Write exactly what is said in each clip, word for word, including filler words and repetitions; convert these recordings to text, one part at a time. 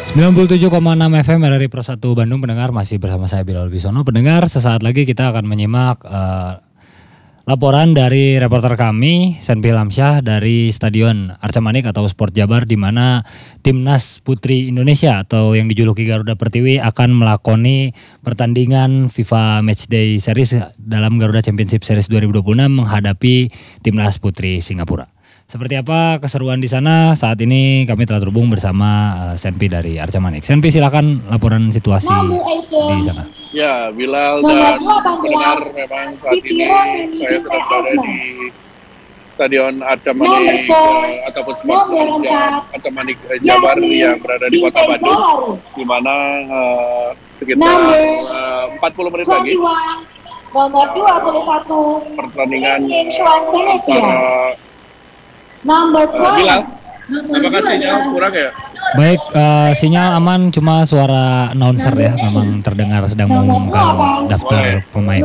sembilan puluh tujuh koma enam F M dari Pro satu Bandung. Pendengar, masih bersama saya Bilal Bisono. Pendengar, sesaat lagi kita akan menyimak uh, laporan dari reporter kami Senpi Lamsyah dari Stadion Arca Manik atau Sport Jabar, di mana Timnas Putri Indonesia atau yang dijuluki Garuda Pertiwi akan melakoni pertandingan FIFA Matchday Series dalam Garuda Championship Series dua ribu dua puluh enam menghadapi Timnas Putri Singapura. Seperti apa keseruan di sana? Saat ini kami telah terhubung bersama uh, Senpi dari Arca Manik. Senpi, silakan laporan situasi di sana. Ya, Bilal dan pendengar, memang saat ini saya sedang berada di Stadion Arca Manik uh, ataupun Sport Arca Manik Jabar yang berada di Kota Bandung, di mana uh, sekitar uh, empat puluh menit lagi nomor dua puluh satu pertandingan antara Number uh, Bilal, apakah sinyal kurang ya? Baik, uh, sinyal aman, cuma suara announcer ya, memang terdengar sedang mengumumkan daftar pemain.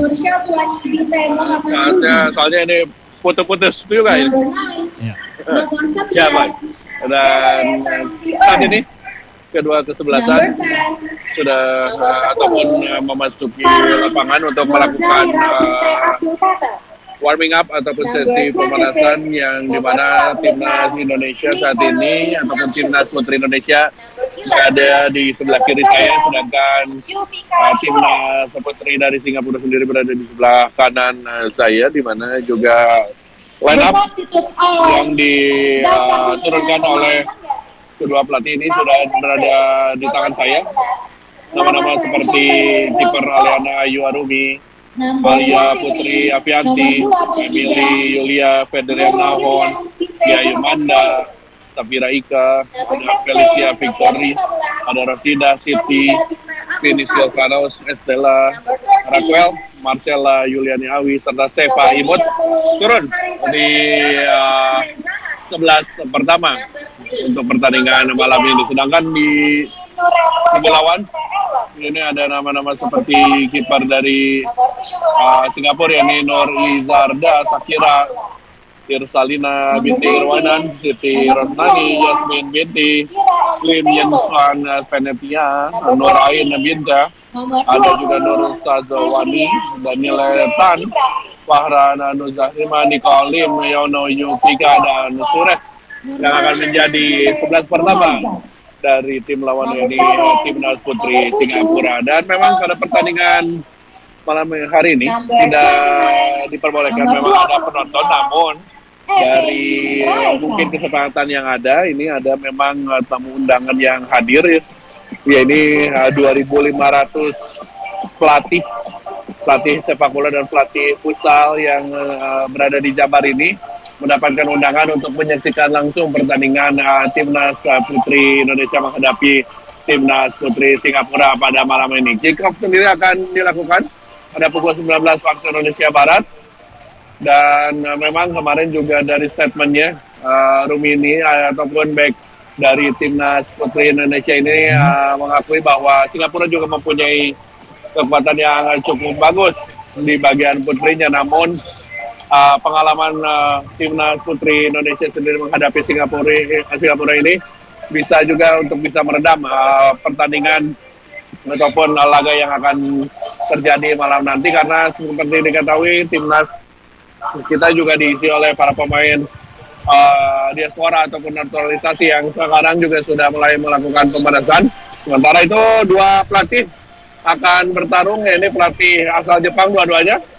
Soalnya, soalnya ini putus-putus juga ini. Ya. Ya, baik. Dan saat ini kedua kesebelasan sudah uh, ataupun uh, memasuki lapangan untuk melakukan uh, warming up ataupun sesi pemanasan, yang dimana Timnas Indonesia saat ini ataupun Timnas Putri Indonesia berada di sebelah kiri saya, sedangkan uh, Timnas Putri dari Singapura sendiri berada di sebelah kanan uh, saya, di mana juga line up yang diturunkan uh, oleh kedua pelatih ini sudah berada di tangan saya. Nama-nama seperti kiper Aliana Ayu Arumi, Alia Putri Afianti, Emily Yulia Federian Nahon, Yayu Manda, Safira Ika, ada Felicia Victory, ada Rosida Siti, Vini Silvanos, Estela Raquel, Marcella Yuliani Awi, serta Seva Imut turun di uh, sebelas pertama untuk pertandingan malam ini. Sedangkan di kubu lawan ini ada nama-nama seperti kiper dari uh, Singapura, yakni Nur Izarda Sakira, Irsalina binti Irwanan, Siti Rosnani, Yasmin binti Lim Yensuan Penepia, Nur Ain Binta, ada juga Nur Sazawani, Daniel Tan, Fahrana Nuzahima, Nicole Lim, Yono Yufika, dan Sures yang akan menjadi sebelas pertama dari tim lawan, ini Timnas Putri Singapura. Dan memang pada pertandingan malam hari ini tidak diperbolehkan memang ada penonton, namun dari mungkin kesepakatan yang ada, ini ada memang tamu undangan yang hadir, ya ini dua ribu lima ratus pelatih pelatih sepak bola dan pelatih futsal yang uh, berada di Jabar ini mendapatkan undangan untuk menyaksikan langsung pertandingan uh, Timnas uh, Putri Indonesia menghadapi Timnas Putri Singapura pada malam ini. Kick-off sendiri akan dilakukan pada pukul sembilan belas waktu Indonesia Barat. Dan uh, memang kemarin juga dari statementnya uh, Rumini uh, ataupun back dari Timnas Putri Indonesia ini uh, mengakui bahwa Singapura juga mempunyai kekuatan yang cukup bagus di bagian putrinya, namun uh, pengalaman uh, Timnas Putri Indonesia sendiri menghadapi Singapura, Singapura ini bisa juga untuk bisa meredam uh, pertandingan ataupun uh, laga yang akan terjadi malam nanti, karena seperti diketahui Timnas kita juga diisi oleh para pemain uh, diaspora ataupun naturalisasi yang sekarang juga sudah mulai melakukan pemanasan. Sementara itu dua pelatih akan bertarung, ya ini pelatih asal Jepang dua-duanya,